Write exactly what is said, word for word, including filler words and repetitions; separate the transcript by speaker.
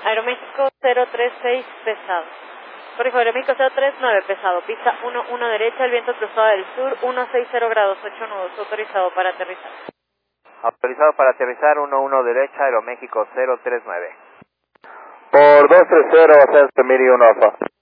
Speaker 1: Aeroméxico cero tres seis pesado. Corrijo, Aeroméxico cero tres nueve pesado. Pista uno uno derecha, el viento cruzado del sur, ciento sesenta grados, ocho nudos. Autorizado para aterrizar.
Speaker 2: Autorizado para aterrizar uno uno derecha, Aeroméxico cero tres nueve.
Speaker 3: Por dos tres cero, Ascend Medium Alpha.